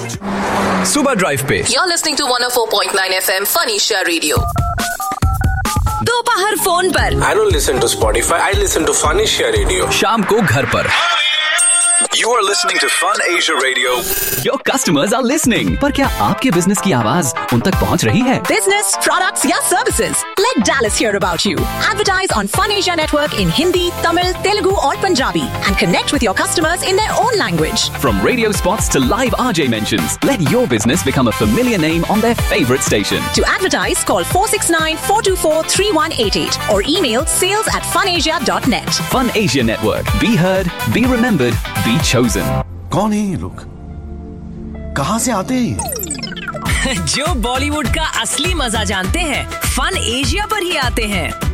सुबह ड्राइव पे You're listening to 104.9 FM Funny Share Radio. दोपहर फोन पर I don't listen to Spotify. I listen to Funny Share Radio. शाम को घर पर You are listening to Fun Asia Radio. Your customers are listening. पर क्या आपके बिजनेस की आवाज उन तक पहुंच रही है? business, products या services. Let Dallas hear about you. Advertise on Fun Asia Network in Hindi, Tamil, Telugu और Punjabi and connect with your customers in their own language. From radio spots to live RJ mentions, let your business become a familiar name on their favorite station. To advertise, call 469-424-3188 or email sales@funasia.net. Fun Asia Network. Be heard, be remembered, be chosen. कौन है ये लोग? कहाँ से आते हैं? जो बॉलीवुड का असली मजा जानते हैं, फन एशिया पर ही आते हैं।